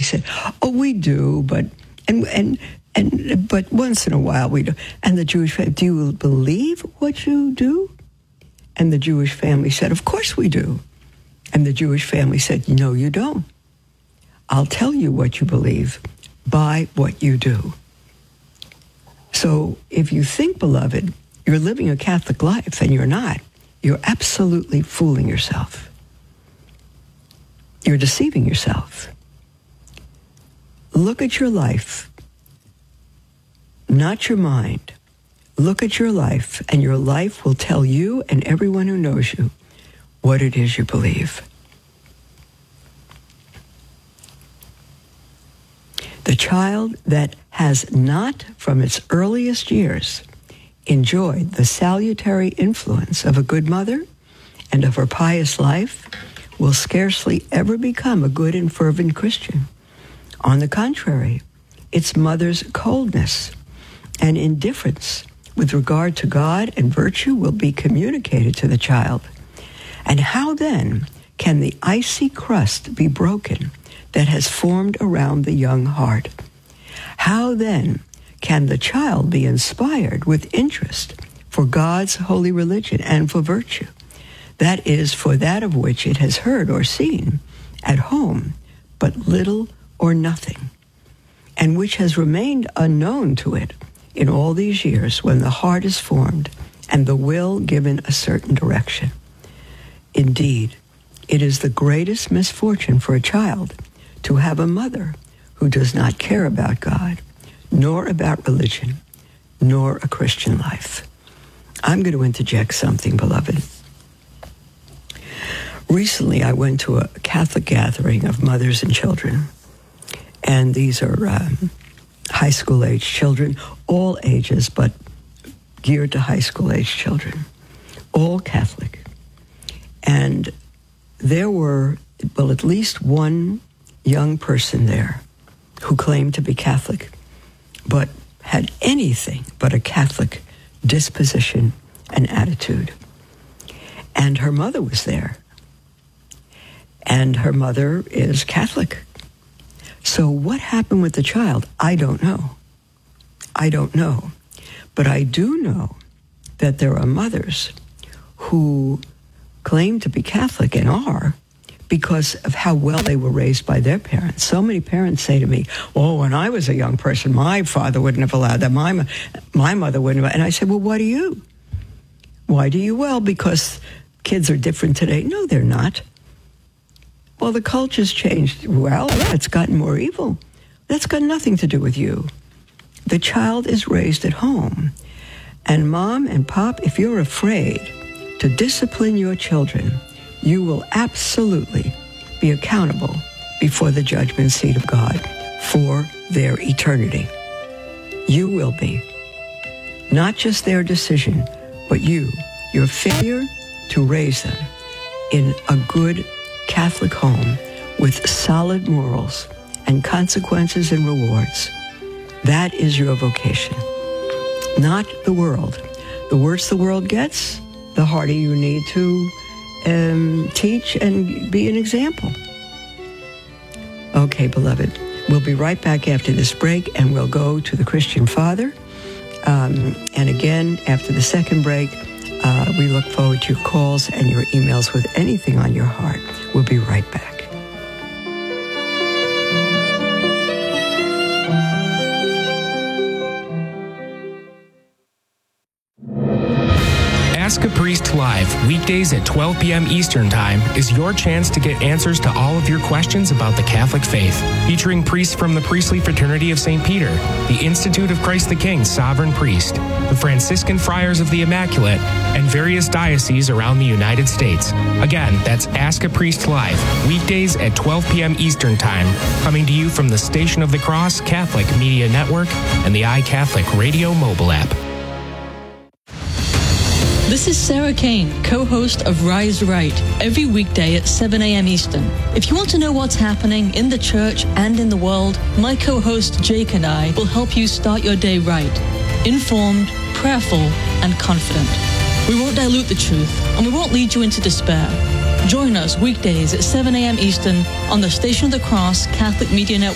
said, "Oh, we do, but but once in a while we do." And the Jewish family, "Do you believe what you do?" And the Jewish family said, "Of course we do." And the Jewish family said, "No, you don't. I'll tell you what you believe by what you do." So if you think, beloved, you're living a Catholic life and you're not, you're absolutely fooling yourself. You're deceiving yourself. Look at your life, not your mind. Look at your life, and your life will tell you and everyone who knows you what it is you believe. The child that has not, from its earliest years, enjoyed the salutary influence of a good mother and of her pious life will scarcely ever become a good and fervent Christian. On the contrary, its mother's coldness and indifference with regard to God and virtue will be communicated to the child. And how then can the icy crust be broken that has formed around the young heart? How then can the child be inspired with interest for God's holy religion and for virtue? That is, for that of which it has heard or seen at home but little or nothing, and which has remained unknown to it in all these years when the heart is formed and the will given a certain direction. Indeed, it is the greatest misfortune for a child to have a mother who does not care about God, nor about religion, nor a Christian life. I'm going to interject something, beloved. Recently, I went to a Catholic gathering of mothers and children, and these are high school age children, all ages, but geared to high school age children, all Catholic. And there were, well, at least one young person there who claimed to be Catholic, but had anything but a Catholic disposition and attitude. And her mother was there. And her mother is Catholic. So what happened with the child? I don't know. I don't know. But I do know that there are mothers who claim to be Catholic and are because of how well they were raised by their parents. So many parents say to me, "Oh, when I was a young person, my father wouldn't have allowed that. My mother wouldn't have." And I said, "Well, what do you? Why do you?" "Well, because kids are different today." "No, they're not." "Well, the culture's changed." "Well, it's gotten more evil." That's got nothing to do with you. The child is raised at home. And mom and pop, if you're afraid to discipline your children, you will absolutely be accountable before the judgment seat of God for their eternity. You will be. Not just their decision, but your failure to raise them in a good Catholic home with solid morals and consequences and rewards. That is your vocation, not the world. The worse the world gets, the harder you need to teach and be an example. Okay, beloved, we'll be right back after this break, and we'll go to the Christian Father. And again, after the second break, we look forward to your calls and your emails with anything on your heart. We'll be right back. Ask a Priest Live, weekdays at 12 p.m. Eastern Time, is your chance to get answers to all of your questions about the Catholic faith. Featuring priests from the Priestly Fraternity of St. Peter, the Institute of Christ the King Sovereign Priest, the Franciscan Friars of the Immaculate, and various dioceses around the United States. Again, that's Ask a Priest Live, weekdays at 12 p.m. Eastern Time, coming to you from the Station of the Cross Catholic Media Network and the iCatholic Radio mobile app. This is Sarah Kane, co-host of Rise Right, every weekday at 7 a.m. Eastern. If you want to know what's happening in the church and in the world, my co-host Jake and I will help you start your day right, informed, prayerful, and confident. We won't dilute the truth, and we won't lead you into despair. Join us weekdays at 7 a.m. Eastern on the Station of the Cross Catholic Media Network.